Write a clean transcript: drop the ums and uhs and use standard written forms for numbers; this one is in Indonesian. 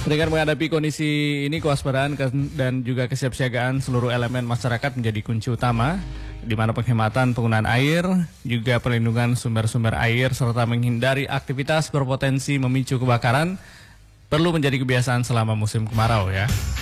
Dengan menghadapi kondisi ini, kewaspadaan dan juga kesiapsiagaan seluruh elemen masyarakat menjadi kunci utama, di mana penghematan penggunaan air, juga perlindungan sumber-sumber air, serta menghindari aktivitas berpotensi memicu kebakaran perlu menjadi kebiasaan selama musim kemarau ya.